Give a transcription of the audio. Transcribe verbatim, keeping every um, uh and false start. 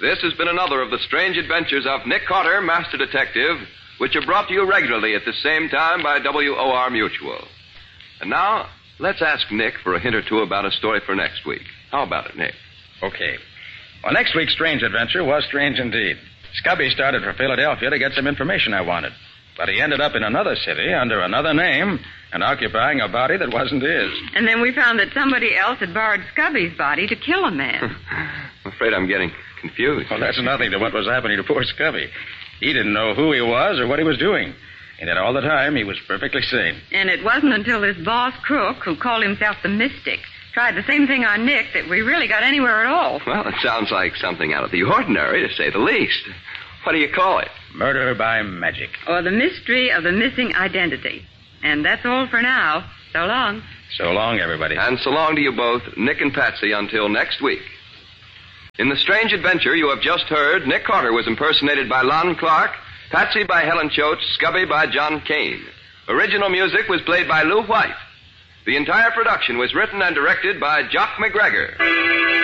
This has been another of the strange adventures of Nick Carter, Master Detective, which are brought to you regularly at the same time by W O R Mutual. And now, let's ask Nick for a hint or two about a story for next week. How about it, Nick? Okay. Well, next week's strange adventure was strange indeed. Scubby started for Philadelphia to get some information I wanted. But he ended up in another city under another name and occupying a body that wasn't his. And then we found that somebody else had borrowed Scubby's body to kill a man. I'm afraid I'm getting confused. Well, that's nothing to what was happening to poor Scubby. He didn't know who he was or what he was doing. And yet all the time, he was perfectly sane. And it wasn't until this boss crook, who called himself the Mystic, tried the same thing on Nick that we really got anywhere at all. Well, it sounds like something out of the ordinary, to say the least. What do you call it? Murder by magic. Or the mystery of the missing identity. And that's all for now. So long. So long, everybody. And so long to you both, Nick and Patsy, until next week. In the strange adventure you have just heard, Nick Carter was impersonated by Lon Clark, Patsy by Helen Choate, Scubby by John Kane. Original music was played by Lou White. The entire production was written and directed by Jock McGregor.